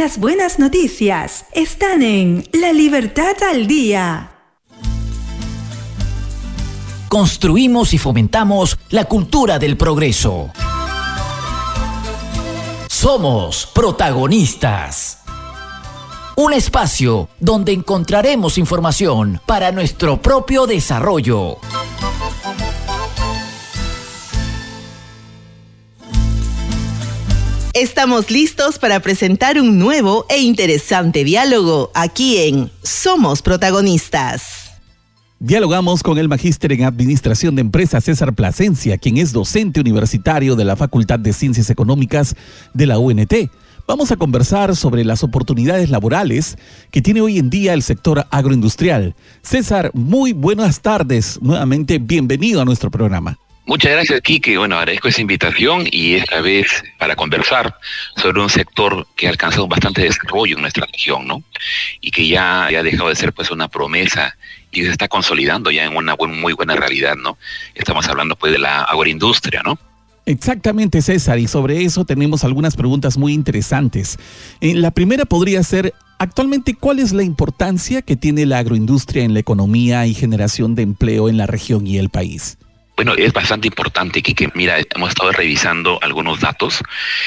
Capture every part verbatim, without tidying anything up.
Las buenas noticias están en La Libertad al Día. Construimos y fomentamos la cultura del progreso. Somos protagonistas. Un espacio donde encontraremos información para nuestro propio desarrollo. Estamos listos para presentar un nuevo e interesante diálogo aquí en Somos Protagonistas. Dialogamos con el magíster en Administración de Empresas César Plasencia, quien es docente universitario de la Facultad de Ciencias Económicas de la U N T. Vamos a conversar sobre las oportunidades laborales que tiene hoy en día el sector agroindustrial. César, muy buenas tardes. Nuevamente, bienvenido a nuestro programa. Muchas gracias, Quique. Bueno, agradezco esa invitación y esta vez para conversar sobre un sector que ha alcanzado bastante desarrollo en nuestra región, ¿no? Y que ya, ya ha dejado de ser pues una promesa y se está consolidando ya en una buen, muy buena realidad, ¿no? Estamos hablando pues de la agroindustria, ¿no? Exactamente, César, y sobre eso tenemos algunas preguntas muy interesantes. Eh, la primera podría ser, actualmente, ¿cuál es la importancia que tiene la agroindustria en la economía y generación de empleo en la región y el país? Bueno, es bastante importante, Quique. Mira, hemos estado revisando algunos datos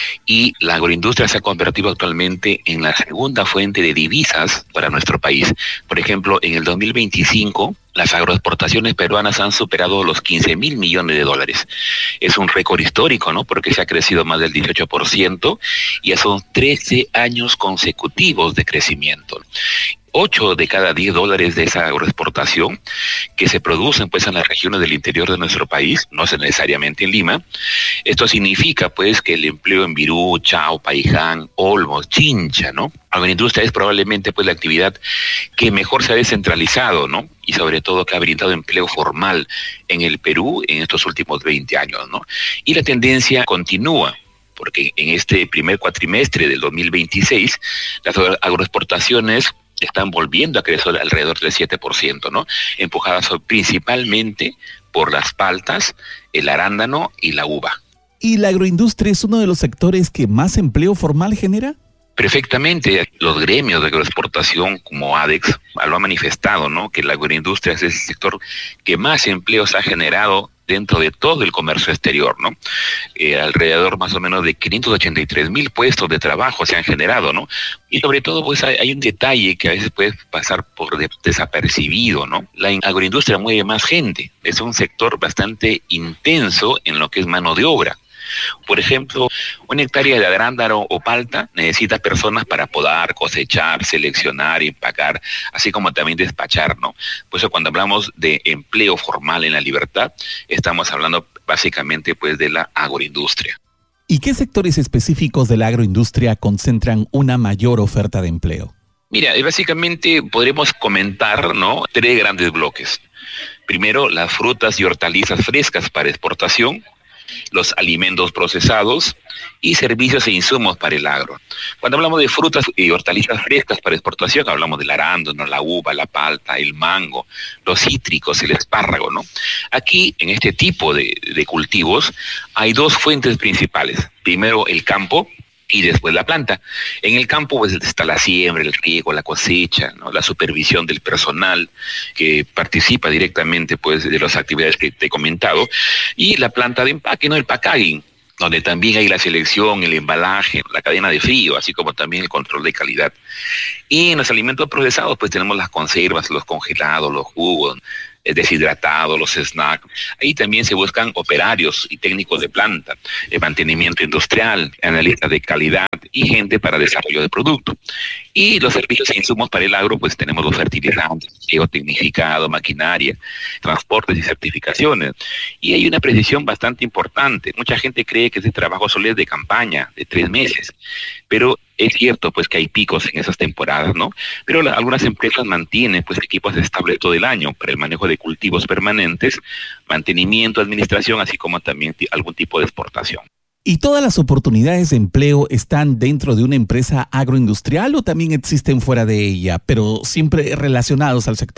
y la agroindustria se ha convertido actualmente en la segunda fuente de divisas para nuestro país. Por ejemplo, en el dos mil veinticinco, las agroexportaciones peruanas han superado los quince mil millones de dólares. Es un récord histórico, ¿no? Porque se ha crecido más del dieciocho por ciento y ya son trece años consecutivos de crecimiento. Ocho de cada diez dólares de esa agroexportación que se producen pues en las regiones del interior de nuestro país, no es necesariamente en Lima. Esto significa pues que el empleo en Virú, Chao, Paiján, Olmos, Chincha, ¿no? La agroindustria es probablemente pues la actividad que mejor se ha descentralizado, ¿no? Y sobre todo que ha brindado empleo formal en el Perú en estos últimos veinte años, ¿no? Y la tendencia continúa, porque en este primer cuatrimestre del dos mil veintiséis las agroexportaciones están volviendo a crecer alrededor del siete por ciento, ¿no? Empujadas principalmente por las paltas, el arándano y la uva. ¿Y la agroindustria es uno de los sectores que más empleo formal genera? Perfectamente. Los gremios de agroexportación como ADEX lo han manifestado, ¿no? Que la agroindustria es el sector que más empleos ha generado dentro de todo el comercio exterior, ¿no? Eh, alrededor más o menos de quinientos ochenta y tres mil puestos de trabajo se han generado, ¿no? Y sobre todo, pues hay, hay un detalle que a veces puede pasar por de, desapercibido, ¿no? La agroindustria mueve más gente. Es un sector bastante intenso en lo que es mano de obra. Por ejemplo, una hectárea de arándano o palta necesita personas para podar, cosechar, seleccionar, empacar, así como también despachar, ¿no? Por eso cuando hablamos de empleo formal en la libertad, estamos hablando básicamente pues de la agroindustria. ¿Y qué sectores específicos de la agroindustria concentran una mayor oferta de empleo? Mira, básicamente podremos comentar, ¿no?, tres grandes bloques. Primero, las frutas y hortalizas frescas para exportación, los alimentos procesados y servicios e insumos para el agro. Cuando hablamos de frutas y hortalizas frescas para exportación, hablamos del arándano, la uva, la palta, el mango, los cítricos, el espárrago, ¿no? Aquí, en este tipo de, de cultivos, hay dos fuentes principales. Primero, el campo, y después la planta. En el campo pues está la siembra, el riego, la cosecha, ¿no?, la supervisión del personal que participa directamente pues de las actividades que te he comentado, y la planta de empaque, ¿no?, el packaging, donde también hay la selección, el embalaje, la cadena de frío, así como también el control de calidad. Y en los alimentos procesados pues tenemos las conservas, los congelados, los jugos, deshidratados, los snacks. Ahí también se buscan operarios y técnicos de planta, de mantenimiento industrial, analistas de calidad y gente para desarrollo de producto. Y los servicios e insumos para el agro, pues tenemos los fertilizantes, geotecnificado, maquinaria, transportes y certificaciones. Y hay una precisión bastante importante. Mucha gente cree que ese trabajo solo es de campaña, de tres meses, pero es cierto pues que hay picos en esas temporadas, ¿no? Pero la, algunas empresas mantienen pues equipos estables todo el año para el manejo de cultivos permanentes, mantenimiento, administración, así como también t- algún tipo de exportación. ¿Y todas las oportunidades de empleo están dentro de una empresa agroindustrial o también existen fuera de ella, pero siempre relacionados al sector?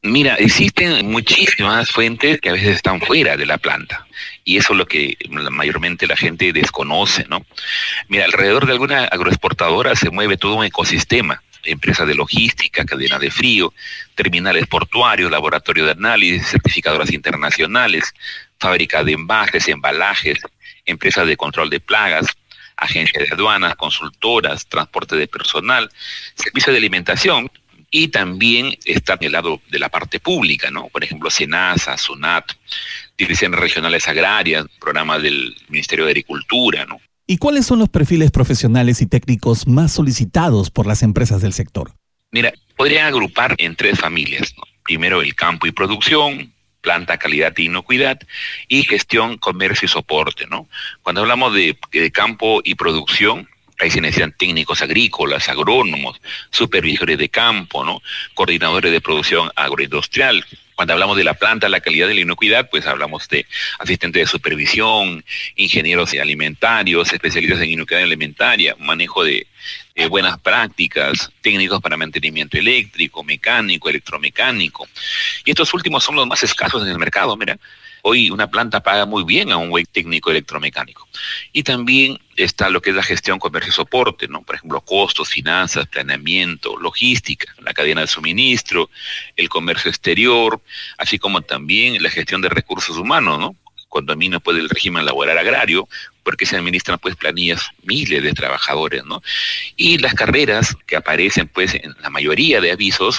Mira, existen muchísimas fuentes que a veces están fuera de la planta y eso es lo que mayormente la gente desconoce, ¿no? Mira, alrededor de alguna agroexportadora se mueve todo un ecosistema, empresas de logística, cadena de frío, terminales portuarios, laboratorio de análisis, certificadoras internacionales, fábrica de envases, embalajes, empresas de control de plagas, agencias de aduanas, consultoras, transporte de personal, servicio de alimentación. Y también está en el lado de la parte pública, ¿no? Por ejemplo, SENASA, SUNAT, direcciones regionales agrarias, programas del Ministerio de Agricultura, ¿no? ¿Y cuáles son los perfiles profesionales y técnicos más solicitados por las empresas del sector? Mira, podrían agrupar en tres familias, ¿no? Primero el campo y producción, planta, calidad e inocuidad, y gestión, comercio y soporte, ¿no? Cuando hablamos de, de campo y producción, ahí se necesitan técnicos agrícolas, agrónomos, supervisores de campo, ¿no? Coordinadores de producción agroindustrial. Cuando hablamos de la planta, la calidad y la inocuidad, pues hablamos de asistentes de supervisión, ingenieros alimentarios, especialistas en inocuidad alimentaria, manejo de, de buenas prácticas, técnicos para mantenimiento eléctrico, mecánico, electromecánico. Y estos últimos son los más escasos en el mercado, mira. Hoy una planta paga muy bien a un buen técnico electromecánico. Y también está lo que es la gestión, comercio y soporte, ¿no? Por ejemplo, costos, finanzas, planeamiento, logística, la cadena de suministro, el comercio exterior, así como también la gestión de recursos humanos, ¿no? Cuando domina pues el régimen laboral agrario, porque se administran pues planillas miles de trabajadores, ¿no? Y las carreras que aparecen pues en la mayoría de avisos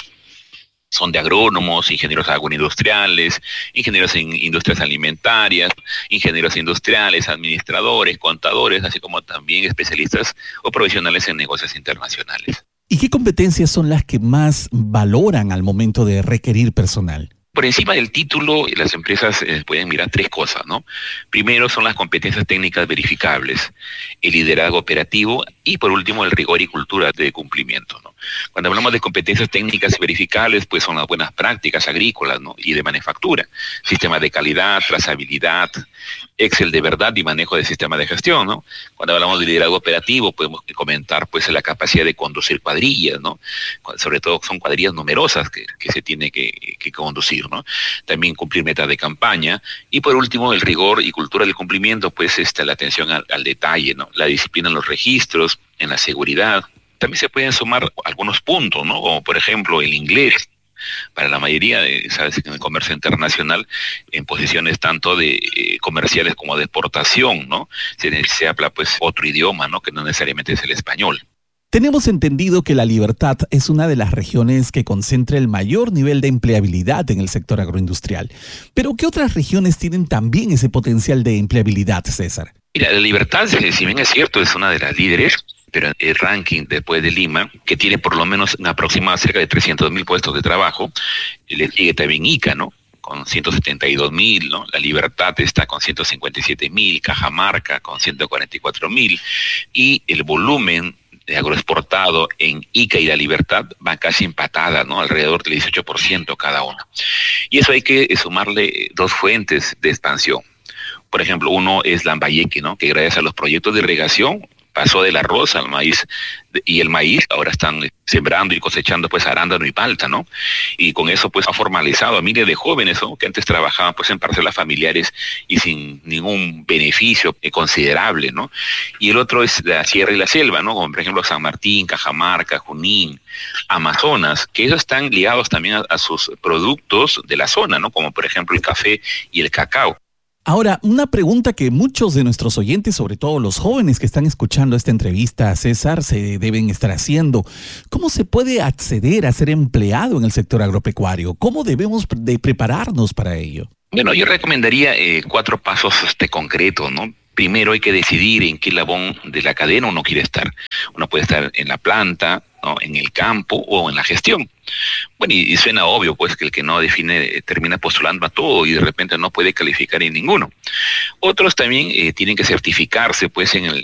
son de agrónomos, ingenieros agroindustriales, ingenieros en industrias alimentarias, ingenieros industriales, administradores, contadores, así como también especialistas o profesionales en negocios internacionales. ¿Y qué competencias son las que más valoran al momento de requerir personal? Por encima del título, las empresas eh, pueden mirar tres cosas, ¿no? Primero son las competencias técnicas verificables, el liderazgo operativo y por último el rigor y cultura de cumplimiento, ¿no? Cuando hablamos de competencias técnicas verificables, pues son las buenas prácticas agrícolas, ¿no? Y de manufactura, sistemas de calidad, trazabilidad, Excel de verdad y manejo de sistemas de gestión, ¿no? Cuando hablamos de liderazgo operativo, podemos comentar pues la capacidad de conducir cuadrillas, ¿no? Sobre todo son cuadrillas numerosas que, que se tiene que, que conducir, ¿no? También cumplir metas de campaña y por último el rigor y cultura del cumplimiento, pues está la atención al, al detalle, ¿no? La disciplina en los registros, en la seguridad. También se pueden sumar algunos puntos, ¿no? Como por ejemplo el inglés. Para la mayoría, de, sabes, en el comercio internacional, en posiciones tanto de eh, comerciales como de exportación, ¿no? Se, se habla pues otro idioma, ¿no? Que no necesariamente es el español. Tenemos entendido que La Libertad es una de las regiones que concentra el mayor nivel de empleabilidad en el sector agroindustrial. Pero ¿qué otras regiones tienen también ese potencial de empleabilidad, César? Mira, La Libertad, si bien es cierto, es una de las líderes, pero el ranking después de Lima, que tiene por lo menos un aproximado cerca de trescientos mil puestos de trabajo, le sigue también Ica, ¿no? Con ciento setenta y dos mil, ¿no? La Libertad está con ciento cincuenta y siete mil, Cajamarca con ciento cuarenta y cuatro mil, y el volumen de agroexportado en Ica y La Libertad va casi empatada, ¿no? Alrededor del dieciocho por ciento cada una. Y eso hay que sumarle dos fuentes de expansión. Por ejemplo, uno es Lambayeque, ¿no? Que gracias a los proyectos de irrigación pasó del arroz al maíz, y el maíz ahora están sembrando y cosechando pues arándano y palta, ¿no? Y con eso pues ha formalizado a miles de jóvenes, ¿no? Que antes trabajaban pues en parcelas familiares y sin ningún beneficio considerable, ¿no? Y el otro es la sierra y la selva, ¿no? Como por ejemplo San Martín, Cajamarca, Junín, Amazonas, que ellos están ligados también a, a sus productos de la zona, ¿no? Como por ejemplo el café y el cacao. Ahora, una pregunta que muchos de nuestros oyentes, sobre todo los jóvenes que están escuchando esta entrevista a César, se deben estar haciendo. ¿Cómo se puede acceder a ser empleado en el sector agropecuario? ¿Cómo debemos de prepararnos para ello? Bueno, yo recomendaría eh, cuatro pasos este, concretos, ¿no? Primero hay que decidir en qué eslabón de la cadena uno quiere estar. Uno puede estar en la planta, ¿no? En el campo o en la gestión. Bueno, y, y suena obvio, pues, que el que no define termina postulando a todo y de repente no puede calificar en ninguno. Otros también eh, tienen que certificarse, pues, en el,